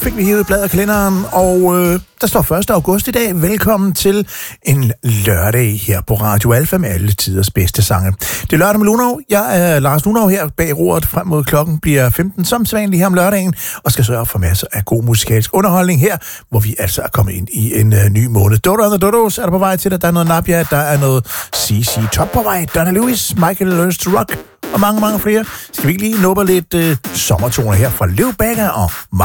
fik vi hævet bladet af kalenderen, og der står 1. august i dag. Velkommen til en lørdag her på Radio Alfa med alle tiders bedste sange. Det er lørdag med Lunov. Jeg er Lars Lunov her bag roret frem mod klokken bliver 15 som sædvanligt her om lørdagen, og skal sørge for masser af god musikalsk underholdning her, hvor vi altså er kommet ind i en ny måned. Dodo and the Dodos er der på vej til dig. Der er noget Nadia, der er noget CC Top på vej. Donna Lewis, Michael Learns to Rock og mange, mange flere. Skal vi ikke lige nuppe lidt sommertoner her fra Leo Becker og